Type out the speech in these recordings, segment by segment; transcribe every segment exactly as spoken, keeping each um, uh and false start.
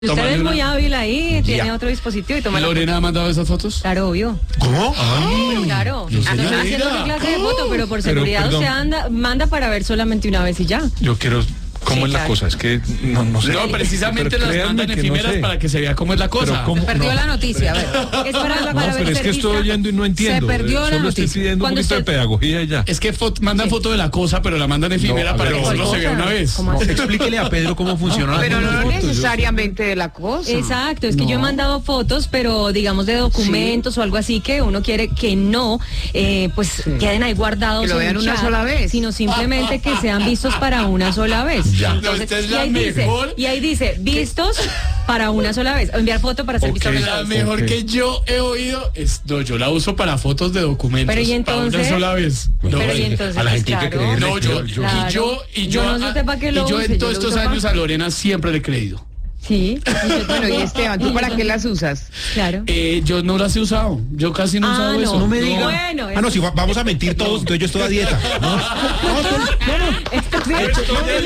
Usted es muy una... hábil ahí, tiene Ya. otro dispositivo y toma la ¿Lorena ha mandado esas fotos? Claro, obvio. ¿Cómo? Ay, claro. No estoy señora. diciendo qué clase de foto, pero por Pero, seguridad perdón. usted anda, manda para ver solamente una vez y ya. Yo quiero, ¿cómo Sí, es la claro. cosa? Es que no, no sé. No, precisamente Pero las créanme mandan que no efímeras sé. para que se vea cómo es la cosa. Pero ¿cómo? Perdió No. la noticia, a ver. Es para, No, para pero ver es que estoy oyendo y no entiendo. perdió Eh, la Solo estoy noticia. pidiendo un Cuando poquito de usted- pedagogía y ya. Es que fo- mandan foto de la cosa, pero la mandan efímera No, a para ver, que ¿cuál solo se vea cosa? una vez. ¿Cómo así? Explíquele a Pedro cómo funciona. Pero la no foto. necesariamente de la cosa. Exacto, es que yo he mandado fotos, pero digamos de documentos o algo así que uno quiere que no, eh, pues queden ahí guardados. Que lo en vean un una chat, sola vez. Sino simplemente que sean vistos para una sola vez. Ya. No, esta es y, la ahí dice, mejor. y ahí dice, vistos para una sola vez. O enviar foto para ser Ok. visto una sola La vez. mejor Ok. que yo he oído es, no, yo la uso para fotos de documentos. Pero, ¿y para una entonces? sola vez. No, Pero y eh, entonces, a la gente hay que claro. creerle. no, yo, yo- Claro. y yo, y yo, Yo no sé usted pa' qué lo y yo use, en yo todos lo estos uso pa' años a Lorena siempre le he creído. Sí. Bueno, y Esteban, ¿tú para qué las usas? Claro. Eh, yo no las he usado. Yo casi no he Ah, usado no. eso. No me diga. Bueno, ah, no, si va- vamos a mentir todos, entonces yo estoy a dieta. No, no, no, Esto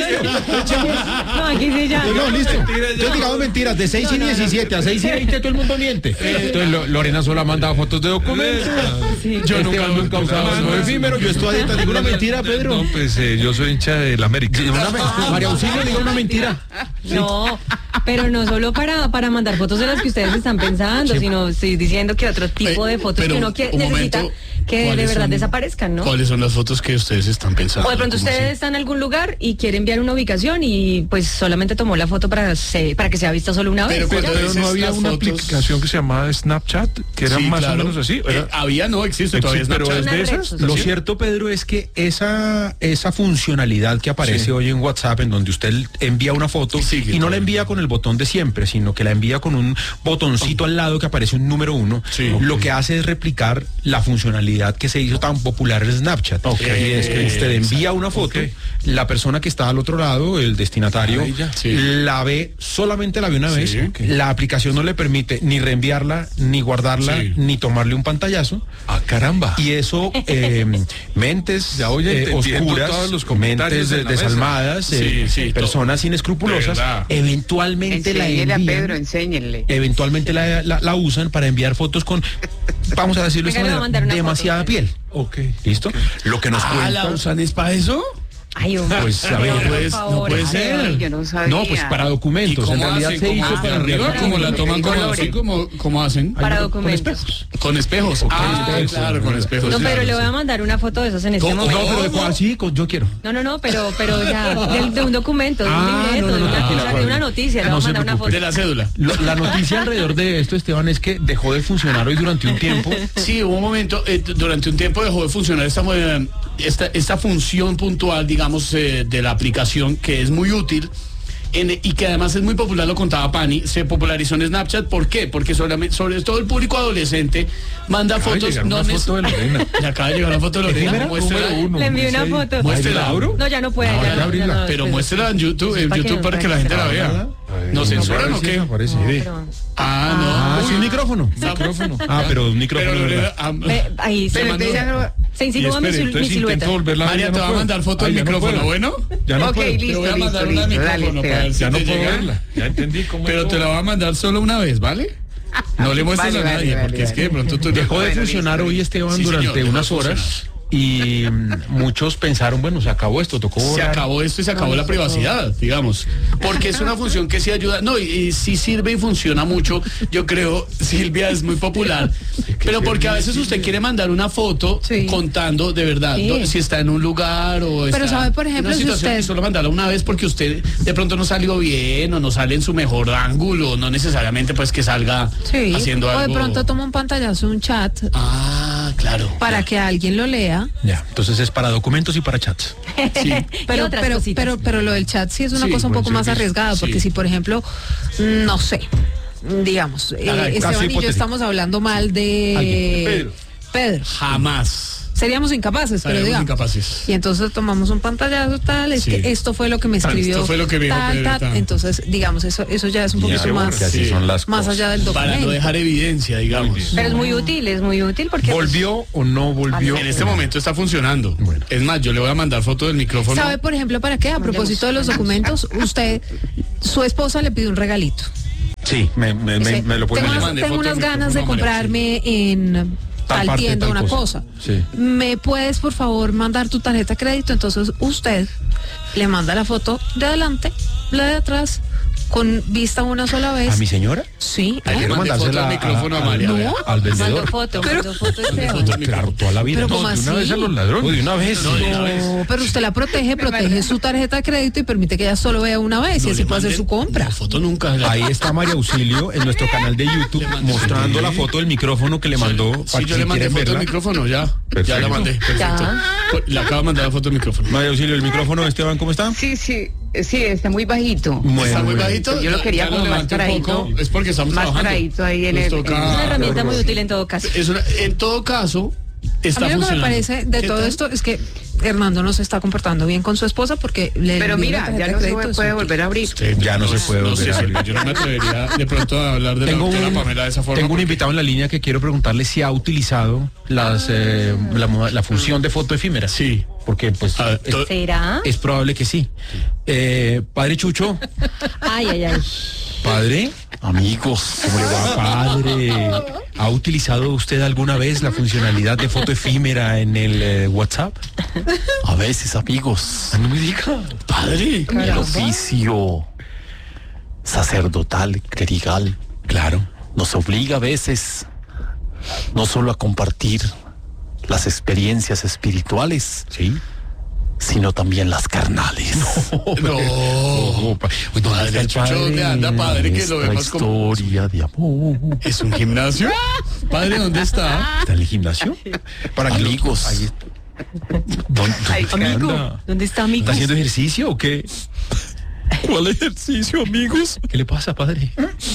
sí. No, aquí sí ya. no, no, listo. Entonces digamos mentiras, de seis y diecisiete a seis y veinte todo el mundo miente. Entonces Lo- Lorena solo ha mandado fotos de documentos. Sí. Yo nunca, Esteban nunca ha usado nunca eso más. efímero, yo estoy a dieta. Digo una mentira, Pedro. No, pues eh, yo soy hincha del América. Una me- María Auxilio, diga una mentira. No, pero no solo para, para mandar fotos de las que ustedes están pensando, sino estoy diciendo que otro tipo de fotos Pero, que uno que un necesita momento, que de ¿cuáles verdad son- desaparezcan, ¿no? ¿Cuáles son las fotos que ustedes están pensando? O de pronto ¿Cómo usted así? está en algún lugar y quiere enviar una ubicación y pues solamente tomó la foto para, se- para que sea vista solo una vez. Pero cuando ¿ya? Pero dices no había las una fotos- aplicación que se llamaba Snapchat, que era Sí, más claro. o menos así. Eh, Era- había, no existe todavía. Existe, pero Snapchat. es de Una red esas. social. Lo ¿Sí? cierto, Pedro, es que esa, esa funcionalidad que aparece Sí. hoy en WhatsApp, en donde usted envía una foto Sí, que y no la todavía. envía con el botón de siempre, sino que la envía con un botoncito al lado que aparece un número uno, Sí. lo que hace es replicar la funcionalidad que se hizo tan popular en Snapchat. Ok. Y es que usted envía una foto, Ok. la persona que está al otro lado, el destinatario, Ahí ya. Sí. la ve, solamente la ve una Sí. vez. Ok. La aplicación no le permite ni reenviarla, ni guardarla, Sí. ni tomarle un pantallazo. Ah, caramba. Y eso, eh, mentes Ya voy eh, entendiendo oscuras, todos los comentarios mentes de- en la mesa. desalmadas, eh, Sí, sí, personas todo. inescrupulosas, De verdad. eventualmente la Enséñele a envían, Pedro, enséñenle. eventualmente la, la- la usan para enviar fotos con, vamos a decirlo de Venga, esta le voy a mandar manera, una demasiada foto. piel. Ok. ¿Listo? Lo que nos Ah, cuenta... ¿la usan es para eso? Ay, hombre. Pues, a ver, Por no puede- favor, no puede ay, ser. Ay, yo no sabía. No, pues para ¿Y documentos. En cómo realidad hacen? se ¿Cómo hizo de para arriba? enviar ¿Cómo la toman como colores. así? ¿Cómo, cómo hacen? Para con documentos. espejos. Con espejos. Ah, espejos. claro, con espejos. No, pero claro, le voy a mandar una foto de esas en este ¿Cómo? momento. No, pero de cuál sí, con- yo quiero. No, no, no, pero, pero ya, de, de un documento, de un Ah, libreto, no, no, no, de, una, tranquila, o sea, de una noticia, le no voy a se mandar una preocupe. foto. De la cédula. Lo- la noticia alrededor de esto, Esteban, es que dejó de funcionar hoy durante un tiempo. Sí, hubo un momento, eh, durante un tiempo dejó de funcionar esta, eh, esta, esta función puntual, digamos, eh, de la aplicación que es muy útil. En- y que además es muy popular, lo contaba Pani, se popularizó en Snapchat. ¿Por qué? Porque solamente, sobre todo el público adolescente manda Acaba de fotos. llegar una neces- foto de Lorena. Le acaba de llegar una foto de Lorena. ¿Efímera? Muéstrela. Número uno. Le envié una Sí. foto. Muéstrela. ¿La abro? No, ya no puede. No, ya hay que no, abrirla. ya no, Pero pues, muéstrela en YouTube, en ¿para qué? YouTube para que la ¿Para gente qué? la vea. ¿No Ay, censuran no, o qué? Aparece. no, Mire. pero- Ah, Ah, no. sí, un micrófono. Micrófono. Ah, pero un micrófono. Pero de Lorena, verdad. ah, Ve, ahí se, Te Pero mandó- entonces ya no... se Y insinuó mi, espere, sil- mi entonces silueta. intento volverla a ver, María, ya te no va a puedo. mandar foto del Ay, ya no micrófono, puedo. ¿bueno? Ya no Ok, puedo. Te listo, voy a listo, mandar una listo. micrófono Dale, para ver Esteban. si Ya te no puedo llega. verla. Ya entendí cómo Pero es te la todo. voy a mandar solo una vez, ¿vale? No le muestres Vale, a vale, nadie, vale, porque es que de vale. pronto tú... Dejó de Bueno, funcionar listo, hoy, listo. Esteban, Sí, señor, durante dejó de unas horas. Y mm, muchos pensaron, bueno, se acabó esto, tocó Se borrar. acabó esto y se acabó la privacidad, digamos. Porque es una función que sí ayuda. No, y, y sí sirve y funciona mucho. Yo creo, Silvia, es muy popular. Pero porque a veces usted quiere mandar una foto Sí. contando de verdad Sí. do- si está en un lugar o Pero está sabe, por en ejemplo, una si situación usted- y solo mandarla una vez porque usted de pronto no salió bien o no sale en su mejor ángulo, no necesariamente pues que salga Sí, haciendo o algo. de pronto toma un pantallazo, un chat, Ah, claro. para que alguien lo lea. Ya, entonces es para documentos y para chats. Sí. Y Pero, otras pero, cositas. pero, pero lo del chat sí es una Sí, cosa un buen poco más servicio. arriesgada, porque Sí. si por ejemplo, no sé, digamos, eh, Haga el caso Esteban y yo hipotético. estamos hablando mal de Pedro. Pedro. Jamás. Seríamos incapaces, pero Seremos digamos. incapaces. Y entonces tomamos un pantallazo tal, es Sí. que esto fue lo que me Tan, escribió. esto fue lo que me dijo tal, Pedro, tal. tan. Entonces, digamos, eso, eso ya es un poquito Ya, más, porque así Sí. son las más cosas. allá del documento. Para no dejar evidencia, digamos. Pero es muy útil, es muy útil porque... pues, ¿Volvió o no volvió? En este momento está funcionando. Bueno. Es más, yo le voy a mandar foto del micrófono. ¿Sabe, por ejemplo, para qué? A propósito de los documentos, usted, su esposa le pide un regalito. Sí, me, me, me, Dice, me lo pueden tengo, mandar. mandé tengo foto unas del ganas de micrófono, María, comprarme en Tal tal parte, tienda tal una cosa. cosa. Sí. ¿Me puedes, por favor, mandar tu tarjeta de crédito? Entonces usted le manda la foto de adelante, la de atrás, con vista una sola vez. ¿A mi señora? Sí. Ahí ¿eh? le Quiero mandé foto mandársela al micrófono a María. no. vea. Al Mandó vendedor. foto, Pero- mandó foto este Mandó hombre. foto. Claro, toda la vida. Pero No, ¿cómo De una así? vez a los ladrones. Uy, de una vez. No, de una vez. No, pero usted la protege, protege su tarjeta de crédito y permite que ella solo vea una vez y No así le puede hacer manden su compra. la foto nunca. Ahí está María Auxilio en nuestro canal de YouTube Le mandé. mostrando Sí. la foto del micrófono que le mandó. Sí, para yo si le mandé quieren foto verla. al micrófono, ya. Ya Perfecto. la mandé. Perfecto. Ya. Le acabo de mandar la foto del micrófono. María Auxilio, el micrófono, Esteban, ¿cómo está? Sí, sí, sí, está muy bajito. Muy Está muy bueno. bajito. Yo lo ya- quería ya como más levanté un paradito. poco, Es porque estamos Más trabajando. paradito ahí en Nos el- toca- en- Es una herramienta muy Sí. útil en todo caso. Es una- en todo caso, está A mí lo que me funcionando. parece de ¿Qué todo tal? esto es que Hernando no se está comportando bien con su esposa porque le Pero envió la mira, tarjeta ya de no se crédito de puede su- volver a abrir. Sí, Ya no se puede no volver sé, a abrir. Yo no me atrevería de pronto a hablar de la Tengo doctora un, Pamela de esa forma. tengo un porque- invitado en la línea que quiero preguntarle si ha utilizado las eh, la, mo- la función de foto efímera. Sí. Porque pues A ver, es, to- ¿Será? es probable que sí. Eh, padre Chucho, Ay, ay, ay. padre, amigos, ¿cómo le va, padre? ¿Ha utilizado usted alguna vez la funcionalidad de foto efímera en el eh, WhatsApp? A veces, amigos, No me diga. Padre. el oficio sacerdotal, clerical, Claro. nos obliga a veces no solo a compartir las experiencias espirituales, Sí. sino también las carnales. No. Oh, pa- Uy, ¿dónde Padre, está el Chucho, ¿dónde anda, padre? Que lo Nuestra vemos como... historia de amor. ¿Es un gimnasio? Padre, ¿dónde está? ¿Está en el gimnasio? Para que lo- Amigos. ahí está. ¿Dónde, dónde Amigo, anda? ¿dónde está amigo? ¿Está haciendo ejercicio o qué? ¿Cuál ejercicio, amigos? ¿Qué le pasa, padre?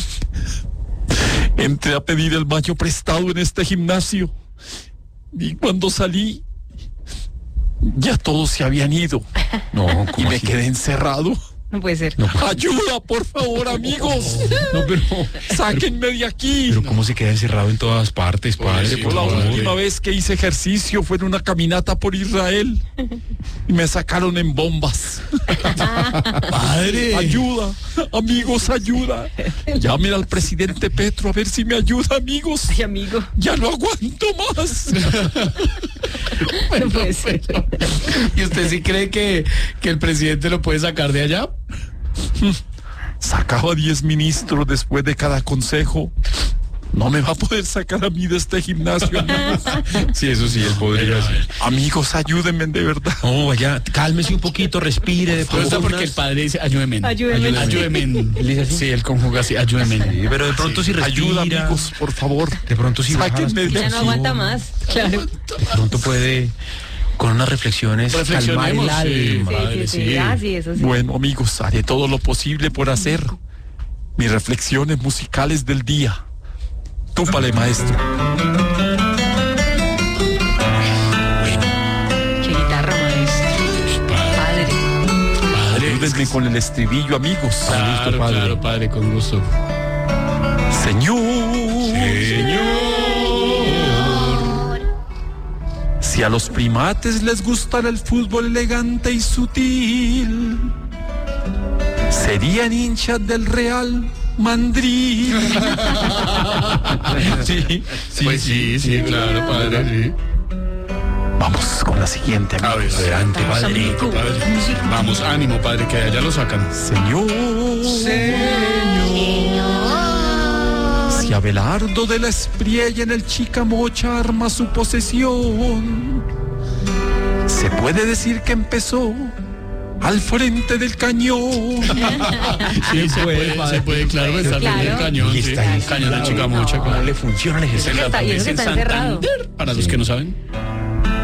Entré a pedir el baño prestado en este gimnasio y cuando salí ya todos se habían ido No, y ¿cómo me así? quedé encerrado. No puede ser. No, pues, Ayuda, por favor, amigos. no, pero, Sáquenme de aquí. pero ¿cómo se queda encerrado en todas partes, padre? Sí, Por La por favor. favor. última vez que hice ejercicio fue en una caminata por Israel y me sacaron en bombas. Padre. Ayuda, amigos, ayuda. Llamen al presidente Petro a ver si me ayuda, amigos. Ay, amigo. Ya no aguanto más. No puede ser. ¿Y usted sí cree que, que el presidente lo puede sacar de allá? Sacaba diez ministros después de cada consejo. No me va a poder sacar a mí de este gimnasio. amigos. Sí, eso sí, él podría ser. Amigos, ayúdenme de verdad. No, vaya, cálmese un poquito, respire. De Pero pronto está porque unas- el padre dice ayúdeme. Ayúdeme. Ayúdeme. ¿Él dice así? Sí, él conjuga así, ayúdeme. Sí, pero de pronto si respira. Ayuda, amigos, por favor. De pronto si baja las Sáquenme de Ya no aquí. aguanta más. Claro. De pronto puede, con unas reflexiones, calmar el Reflexionemos, sí. alma. Sí, Padre, sí, sí. sí. Ah, sí, eso sí. Bueno, amigos, haré todo lo posible por hacer mis reflexiones musicales del día. Túpale, maestro. Qué guitarra, maestro. Padre. Padre. Ayúdenme con el estribillo, amigos. Claro, padre. claro, padre, con gusto. Señor. Si a los primates les gustara el fútbol elegante y sutil, serían hinchas del Real Madrid. Sí, sí, Pues sí, sí, claro, padre, sí. Vamos con la siguiente, A ver, amigos. adelante, Vamos, padre. amigo. Padre. Vamos, ánimo, padre, que allá lo sacan. Señor. Si Abelardo de la Espriella en el Chicamocha arma su posesión, se puede decir que empezó al frente del cañón. Sí, se puede, se puede, claro, está Claro. bien el cañón. Y sí. está ahí Cañón de encerrado. Chicamocha, ¿Cómo claro. le funciona el Es en ejercicio? la está- y eso que en está encerrado. Santander, para los que no saben.